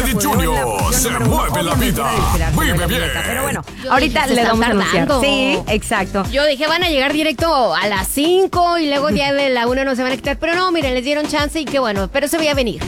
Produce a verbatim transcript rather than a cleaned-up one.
Smith Junior Se mueve la vida. Vive bien. Pero bueno, Yo ahorita dije, se le están vamos a anunciar. tardando. Sí, exacto. Yo dije, van a llegar directo a las cinco y luego ya de la una no se van a quitar. Pero no, miren, les dieron chance y qué bueno, pero se veía venir.